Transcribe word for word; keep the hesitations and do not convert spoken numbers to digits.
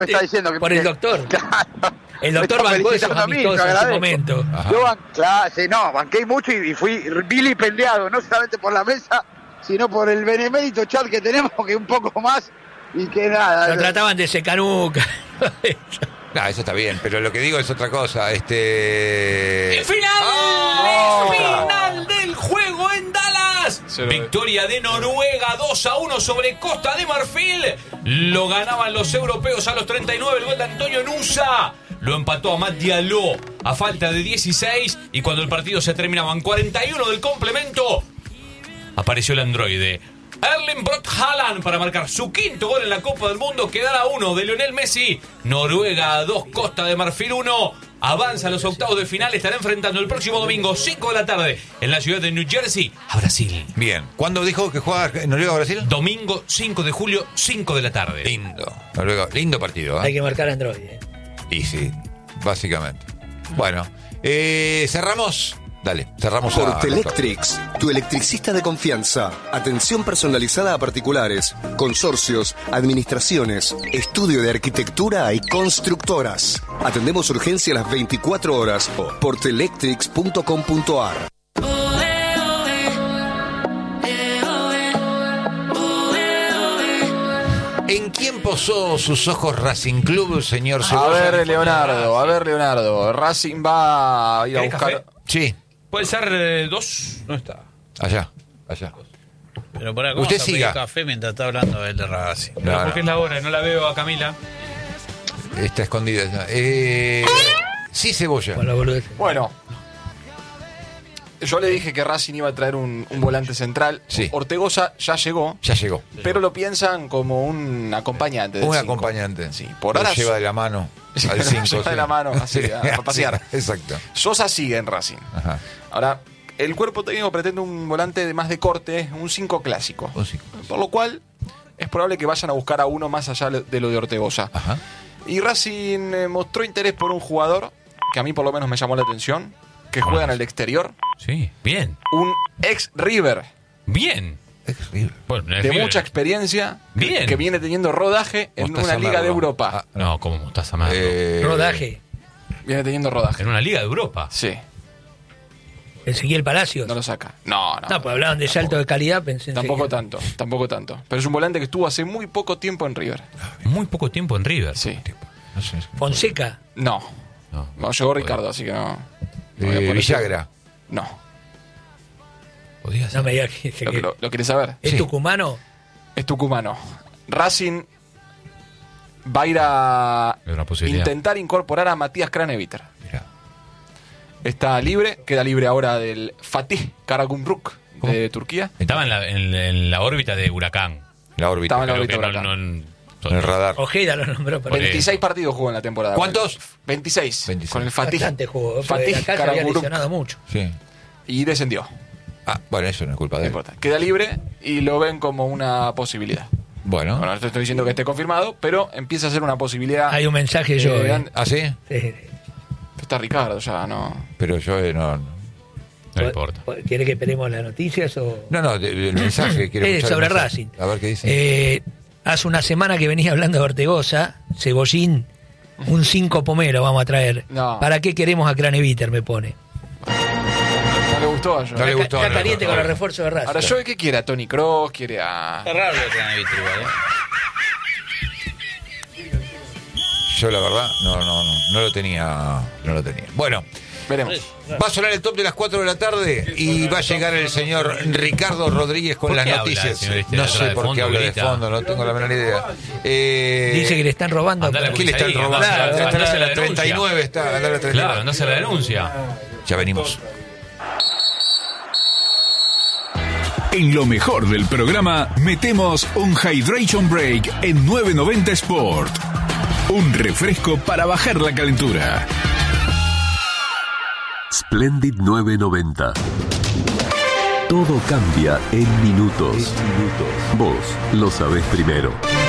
me está diciendo que... Por el doctor. Claro. El doctor bancó esos amistosos en ese momento. Ajá. Yo ban, claro, sí, no, banqué mucho y, y fui vilipendiado, no solamente por la mesa, sino por el benemérito chat que tenemos, que un poco más, y que nada. Lo trataban de secanuca. No, eso está bien, pero lo que digo es otra cosa. Este. ¡El final! ¡Oh! ¡El final del juego en Dallas! Victoria de Noruega dos a uno sobre Costa de Marfil. Lo ganaban los europeos a los treinta y nueve. El gol de Antonio Nusa. Lo empató Amad Diallo a falta de dieciséis. Y cuando el partido se terminaba en cuarenta y uno del complemento, apareció el androide Erling Braut Haaland para marcar su quinto gol en la Copa del Mundo. Quedará uno de Lionel Messi. Noruega dos, Costa de Marfil uno. Avanza a los octavos de final. Estará enfrentando el próximo domingo, cinco de la tarde, en la ciudad de New Jersey, a Brasil. Bien. ¿Cuándo dijo que juega Noruega a Brasil? Domingo cinco de julio, cinco de la tarde. Lindo. Noruega, lindo partido, ¿eh? Hay que marcar Android. ¿eh? Y sí, básicamente. Bueno, eh, cerramos. Dale, cerramos. Portelectrics, tu electricista de confianza. Atención personalizada a particulares, consorcios, administraciones, estudio de arquitectura y constructoras. Atendemos urgencia a las veinticuatro horas. portelectrics punto com punto a r. ¿En quién posó sus ojos Racing Club, señor Cebolla? A ver, Leonardo, a ver, Leonardo. Racing va a ir a buscar... Café? Sí. Puede ser eh, dos. No está. Allá, allá. Pero por acá usted vamos a siga. pedir café mientras está hablando él de Racing. Pero no, porque no. es la hora, no la veo a Camila. Está escondida. Eh, sí, Cebolla. Bueno, yo le dije que Racing iba a traer un, un volante central. Sí. Ortegoza ya llegó. Ya llegó. Pero lo piensan como un acompañante. Del Un cinco. acompañante. Sí, por Lo ahora lleva de la mano al cinco. lleva de la mano, así, a, a pasear. Sí, exacto. Sosa sigue en Racing. Ajá. Ahora, el cuerpo técnico pretende un volante de más de corte, un cinco clásico. Un cinco. Por lo cual, es probable que vayan a buscar a uno más allá de lo de Ortegoza. Ajá. Y Racing eh, mostró interés por un jugador que a mí por lo menos me llamó la atención, que juega en el exterior. Sí, bien. Un ex River. Bien. Bueno, de River. mucha experiencia. Bien. Que viene teniendo rodaje en Mostaza una liga Merlo. de Europa. Ah, no, como Mostaza Merlo. Eh, Rodaje. Viene teniendo rodaje. En una liga de Europa. Sí. Ezequiel Palacios. No lo saca. No, no. No, pues hablaban de salto de calidad, pensé. Tampoco enseguida. tanto, tampoco tanto. Pero es un volante que estuvo hace muy poco tiempo en River. Muy poco tiempo en River. Sí. No sé. Fonseca. No. No, No, llegó Ricardo, así que no. no voy a Eh, poner- Villagra. No. Podía ser. No me digas que, que- ¿Lo, lo, lo querés saber? ¿Es Sí. tucumano? Es tucumano. Racing va a ir a Es una posibilidad. intentar incorporar a Matías Kraneviter. Mirá. Está libre, queda libre ahora del Fatih Karagümrük ¿Cómo? de Turquía. Estaba en la, en, en la órbita de Huracán. La órbita. Estaba en la Creo órbita que de no- Huracán. no- En el radar. Ojeda lo nombró para Por veintiséis partidos jugó en la temporada. ¿Cuántos? veintiséis. veintiséis. Con el Fatih. Bastante jugó. porque Fatih acá se había Karagümrük. lesionado mucho. Sí. Y descendió. Ah, bueno, eso no es culpa No de él. importa. Queda libre y lo ven como una posibilidad. Bueno. Bueno, no te estoy diciendo que esté confirmado, pero empieza a ser una posibilidad. Hay un mensaje yo. Eh, eh. and- ¿Ah, sí? Sí. Está Ricardo ya, no. Pero yo eh, no... no. No importa. ¿Quiere que esperemos las noticias o...? No, no, de- el mensaje. Quiero Eh, escuchar el sobre mensaje. Racing. A ver qué dice. Eh, hace una semana que venía hablando de Ortegoza, Cebollín, un cinco pomero vamos a traer. No. ¿Para qué queremos a Craneviter? Me pone. No le gustó a Joe. No le Está, gustó, está no le caliente gustó. con el refuerzo de Racing. Ahora, Joe, ¿qué quiere? ¿A Tony Kroos? ¿Quiere a...? Está raro lo que han visto igual, ¿eh? Yo la verdad, no, no, no, no lo tenía, no lo tenía. Bueno, Veremos. va a sonar el top de las cuatro de la tarde y va a llegar el señor Ricardo Rodríguez con ¿Por las qué habla noticias. el señor este No atrás sé de por qué fondo, habla de grita? fondo, no tengo la menor idea. Eh, Dice que le están robando. Andá a la ¿Qué le están Ahí, robando? andá a la- Está andá a en la la treinta y nueve, está, andá a la treinta y nueve. Claro, no se la denuncia. Ya venimos. En lo mejor del programa, metemos un Hydration Break en nueve noventa Sport. Un refresco para bajar la calentura. Splendid nueve noventa. Todo cambia en minutos. Vos lo sabés primero.